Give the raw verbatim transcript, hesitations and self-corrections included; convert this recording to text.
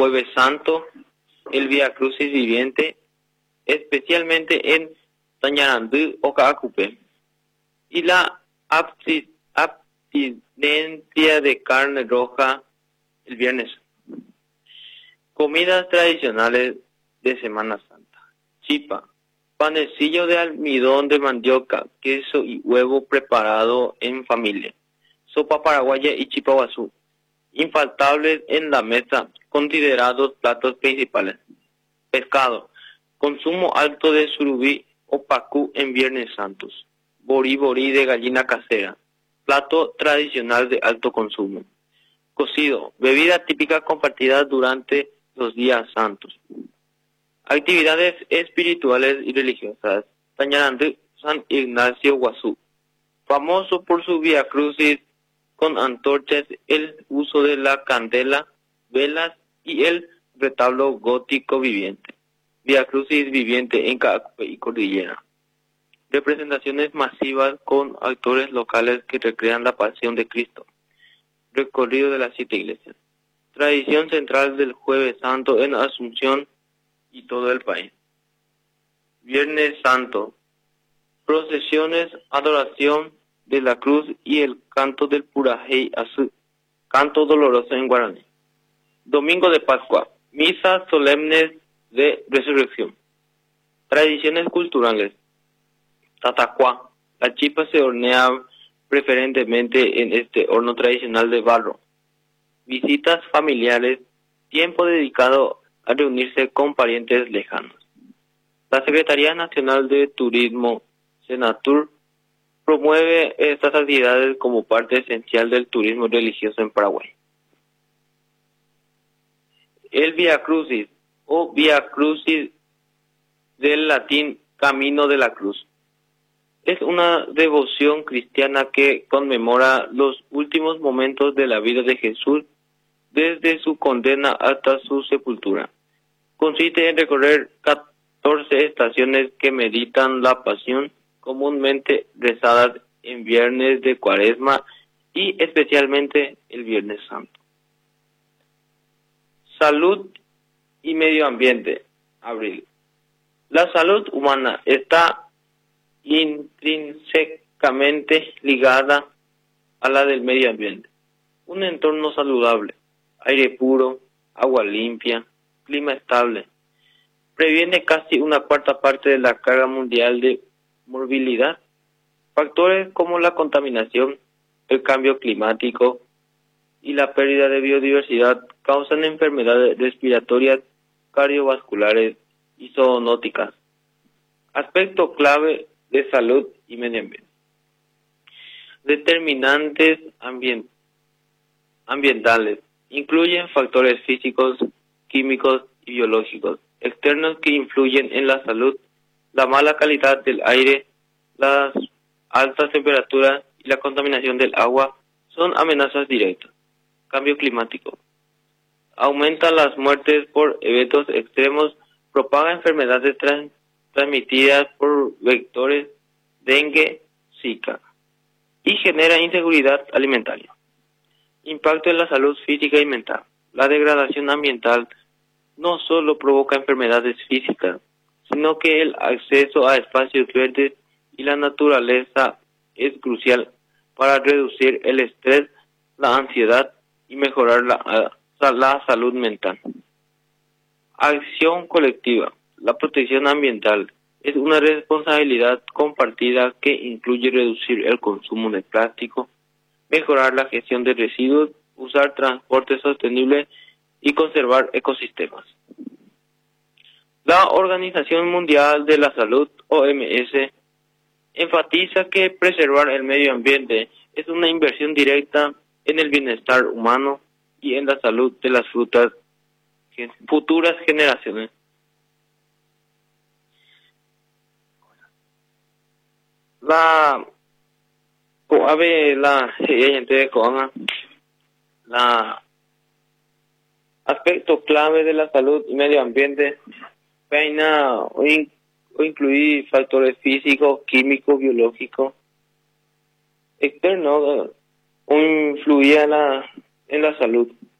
Jueves Santo, el Vía Crucis viviente, especialmente en Tañarandú o Caacupe, y la abstinencia de carne roja el viernes. Comidas tradicionales de Semana Santa: chipa, panecillo de almidón de mandioca, queso y huevo preparado en familia, sopa paraguaya y chipa guazú, infaltables en la mesa, considerados platos principales. Pescado, consumo alto de surubí o pacú en Viernes Santos. Borí borí de gallina casera, plato tradicional de alto consumo. Cocido, bebida típica compartida durante los días santos. Actividades espirituales y religiosas: Tañarandú, San Ignacio Guazú, famoso por su Vía Crucis con antorchas, el uso de la candela, velas y el retablo gótico viviente. Vía Crucis viviente en Caacupe y Cordillera. Representaciones masivas con actores locales que recrean la pasión de Cristo. Recorrido de las siete iglesias. Tradición central del Jueves Santo en Asunción y todo el país. Viernes Santo. Procesiones, adoración de la cruz y el canto del Purajey Azú, canto doloroso en guaraní. Domingo de Pascua. Misas solemnes de resurrección. Tradiciones culturales. Tatacuá. La chipa se hornea preferentemente en este horno tradicional de barro. Visitas familiares. Tiempo dedicado a reunirse con parientes lejanos. La Secretaría Nacional de Turismo, Senatur, promueve estas actividades como parte esencial del turismo religioso en Paraguay. El Vía Crucis o Vía Crucis, del latín Camino de la Cruz, es una devoción cristiana que conmemora los últimos momentos de la vida de Jesús desde su condena hasta su sepultura. Consiste en recorrer catorce estaciones que meditan la pasión, comúnmente rezadas en viernes de Cuaresma y especialmente el Viernes Santo. Salud y medio ambiente, abril. La salud humana está intrínsecamente ligada a la del medio ambiente. Un entorno saludable, aire puro, agua limpia, clima estable, previene casi una cuarta parte de la carga mundial de morbilidad. Factores como la contaminación, el cambio climático y la pérdida de biodiversidad causan enfermedades respiratorias, cardiovasculares y zoonóticas. Aspecto clave de salud y medio ambiente. Determinantes ambient- ambientales incluyen factores físicos, químicos y biológicos externos que influyen en la salud. La mala calidad del aire, las altas temperaturas y la contaminación del agua son amenazas directas. Cambio climático. Aumenta las muertes por eventos extremos, propaga enfermedades trans- transmitidas por vectores, dengue, zika, y genera inseguridad alimentaria. Impacto en la salud física y mental. La degradación ambiental no solo provoca enfermedades físicas, sino que el acceso a espacios verdes y la naturaleza es crucial para reducir el estrés, la ansiedad y mejorar la, la salud mental. Acción colectiva. La protección ambiental es una responsabilidad compartida que incluye reducir el consumo de plástico, mejorar la gestión de residuos, usar transporte sostenible y conservar ecosistemas. La Organización Mundial de la Salud, O M S, enfatiza que preservar el medio ambiente es una inversión directa en el bienestar humano y en la salud de las frutas futuras generaciones. La COABE, la gente de COANA, la aspecto clave de la salud y medio ambiente, peina o, in, o incluir factores físicos, químicos, biológicos, externos, o influir en la, en la salud.